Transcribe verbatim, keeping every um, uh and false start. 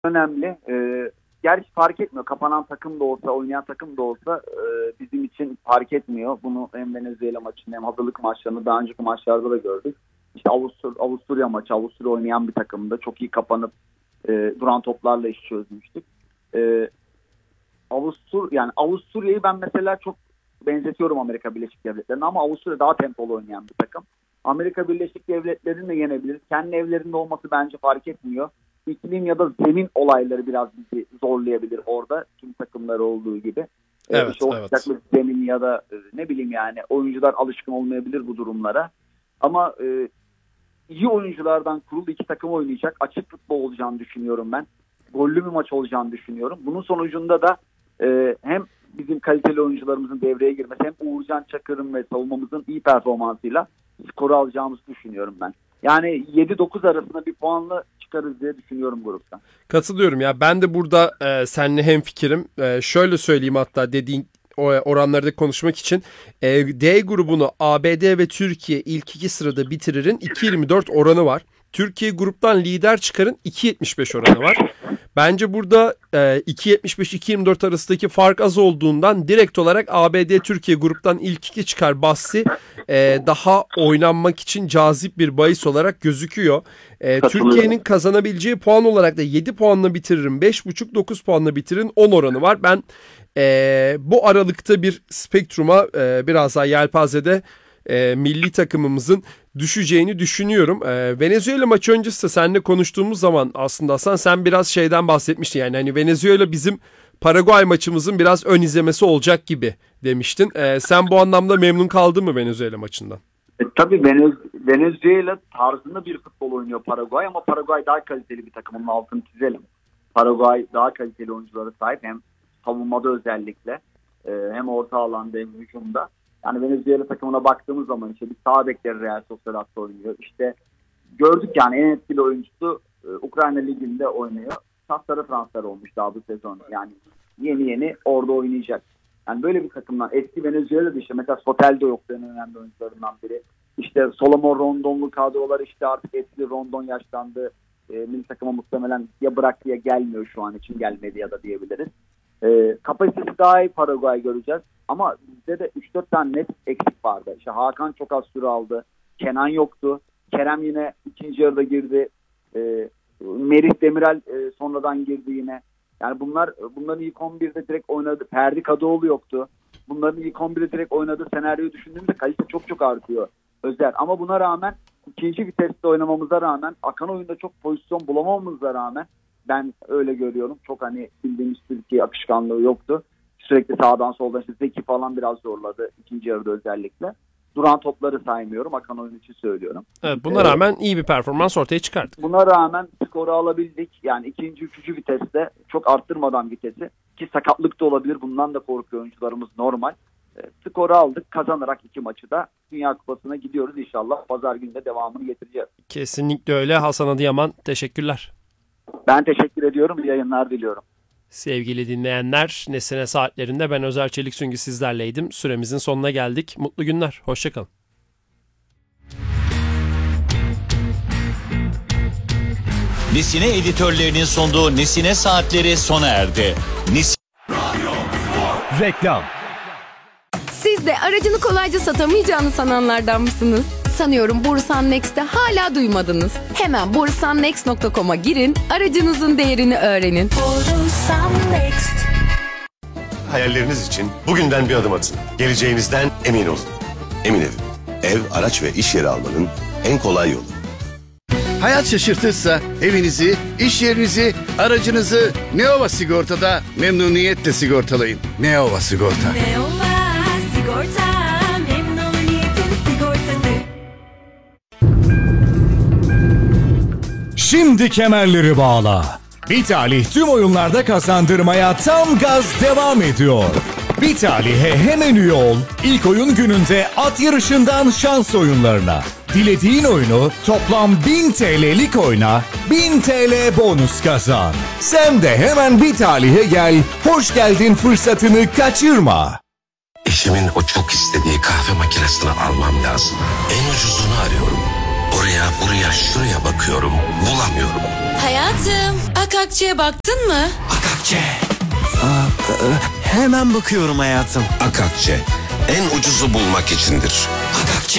önemli. Ee, gerçi fark etmiyor. Kapanan takım da olsa, oynayan takım da olsa e, bizim için fark etmiyor. Bunu hem Venezuela maçında hem hazırlık maçlarında, daha önceki maçlarda da gördük. İşte Avustur, Avusturya maçı, Avusturya oynayan bir takımda çok iyi kapanıp e, duran toplarla iş çözmüştük. E, Avustur, yani Avusturya'yı ben mesela çok benzetiyorum Amerika Birleşik Devletleri'ne, ama Avusturya daha tempolu oynayan bir takım. Amerika Birleşik Devletleri'ni de yenebiliriz. Kendi evlerinde olması bence fark etmiyor. İklim ya da zemin olayları biraz bizi zorlayabilir orada. Tüm takımları olduğu gibi. Evet, işte o evet. sıcaklık, zemin ya da ne bileyim yani oyuncular alışkın olmayabilir bu durumlara. Ama e, iyi oyunculardan kurulu iki takım oynayacak. Açık futbol olacağını düşünüyorum ben. Gollü bir maç olacağını düşünüyorum. Bunun sonucunda da e, hem bizim kaliteli oyuncularımızın devreye girmesi, hem Uğurcan Çakır'ın ve savunmamızın iyi performansıyla skoru alacağımızı düşünüyorum ben. Yani yedi dokuz arasında bir puanla çıkarız diye düşünüyorum gruptan. Katılıyorum ya. Ben de burada e, seninle hemfikirim. E, şöyle söyleyeyim, hatta dediğin oranları da konuşmak için. E, D grubunu A B D ve Türkiye ilk iki sırada bitiririn iki yirmi dört oranı var. Türkiye gruptan lider çıkarın iki yetmiş beş oranı var. Bence burada e, iki yetmiş beş iki yirmi dört arasındaki fark az olduğundan direkt olarak A B D Türkiye gruptan ilk iki çıkar bahsi e, daha oynanmak için cazip bir bahis olarak gözüküyor. E, Türkiye'nin kazanabileceği puan olarak da yedi puanla bitiririm, beş buçuk dokuz puanla bitiririn on oranı var. Ben e, bu aralıkta bir spektruma e, biraz daha yelpazede e, milli takımımızın düşeceğini düşünüyorum. Ee, Venezuela maçı öncesi de seninle konuştuğumuz zaman aslında Hasan, sen biraz şeyden bahsetmiştin. Yani hani Venezuela bizim Paraguay maçımızın biraz ön izlemesi olacak gibi demiştin. Ee, sen bu anlamda memnun kaldın mı Venezuela maçından? E, tabii Venez, Venezuela tarzında bir futbol oynuyor Paraguay, ama Paraguay daha kaliteli bir takım. Onun altını çizelim. Paraguay daha kaliteli oyunculara sahip, hem savunmada özellikle e, hem orta alanda hem hücumda. Yani Venezuela takımına baktığımız zaman işte bir sağ bekleri Real Sociedad'da oynuyor. İşte gördük yani en etkili oyuncusu e, Ukrayna Ligi'nde oynuyor. Tatlara transfer olmuş daha bu sezon. Yani yeni yeni orada oynayacak. Yani böyle bir takımdan eski Venezuela'da işte mesela Soteldo yoktu, en önemli oyuncularından biri. İşte Solomon Rondon'lu kadrolar, işte artık eski Rondon yaşlandı. E, milli takıma muhtemelen ya bıraktı ya gelmiyor şu an için, gelmedi ya da diyebiliriz. E, kapasitesi daha iyi Paraguay göreceğiz. Ama bizde de üç dört tane net eksik vardı. İşte Hakan çok az süre aldı. Kenan yoktu. Kerem yine ikinci yarıda girdi. E, Merih Demirel e, sonradan girdi yine. Yani bunlar bunların ilk on birde direkt oynadı. Ferdi Kadıoğlu yoktu. Bunların ilk on birde direkt oynadığı senaryoyu düşündüğümüzde kalite çok çok artıyor. Özel. Ama buna rağmen ikinci viteste oynamamıza rağmen, akan oyunda çok pozisyon bulamamamıza rağmen, ben öyle görüyorum. Çok hani bildiğimiz Türkiye akışkanlığı yoktu. Sürekli sağdan soldan işte Zeki falan biraz zorladı ikinci yarıda özellikle. Duran topları saymıyorum. Akan oyun için söylüyorum. Evet, buna rağmen iyi bir performans ortaya çıkardık. Buna rağmen skoru alabildik. Yani ikinci, üçüncü viteste çok arttırmadan vitesi, ki sakatlık da olabilir. Bundan da korkuyor oyuncularımız, normal. E, skoru aldık. Kazanarak iki maçı da Dünya Kupası'na gidiyoruz inşallah. Pazar günü de devamını getireceğiz. Kesinlikle öyle. Hasan Adıyaman, teşekkürler. Ben teşekkür ediyorum. İyi yayınlar diliyorum. Sevgili dinleyenler, Nesine Saatlerinde ben Özer Çelik Süngü sizlerleydim. Süremizin sonuna geldik. Mutlu günler. Hoşçakalın. Nesine editörlerinin sunduğu Nesine Saatleri sona erdi. Nes- Reklam. Siz de aracını kolayca satamayacağını sananlardan mısınız? Sanıyorum Borusan Next'te hala duymadınız. Hemen borusan next nokta com'a girin, aracınızın değerini öğrenin. Borusan Next. Hayalleriniz için bugünden bir adım atın. Geleceğinizden emin olun. Emin Ev. Ev, araç ve iş yeri almanın en kolay yolu. Hayat şaşırtırsa evinizi, iş yerinizi, aracınızı Neova Sigorta'da memnuniyetle sigortalayın. Neova Sigorta. Neova Sigorta, memnuniyetin sigortası. Şimdi kemerleri bağla. Bitalih tüm oyunlarda kazandırmaya tam gaz devam ediyor. Bitalih'e hemen üye ol. İlk oyun gününde at yarışından şans oyunlarına. Dilediğin oyunu toplam bin T L'lik oyna, bin T L bonus kazan. Sen de hemen Bitalih'e gel, hoş geldin fırsatını kaçırma. Eşimin o çok istediği kahve makinesini almam lazım. En ucuzunu arıyorum. Oraya, buraya, şuraya bakıyorum. Bulamıyorum. Hayatım, Akakçe'ye baktın mı? Akakçe. Aa, e, hemen bakıyorum hayatım. Akakçe. En ucuzu bulmak içindir. Akakçe.